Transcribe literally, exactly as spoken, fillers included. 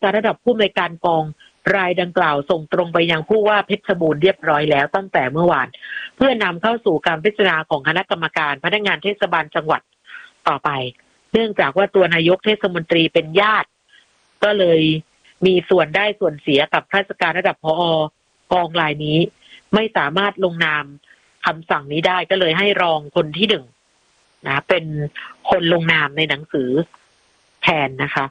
การระดับผู้อำนวยการกองรายดังกล่าวส่งตรงไปยังผู้ว่าเพชรบูรณ์เรียบร้อยแล้วตั้งแต่เมื่อวานเพื่อนำเข้าสู่การพิจารณาของคณะกรรมการพนักงานเทศบาลจังหวัดต่อไปเนื่องจากว่าตัวนายกเทศมนตรีเป็นญาติก็เลยมีส่วนได้ส่วนเสียกับข้าราชการระดับผอกองรายนี้ไม่สามารถลงนามคำสั่งนี้ได้ก็เลยให้รองคนที่หนึ่งนะเป็นคนลงนามในหนังสือแทนนะคะ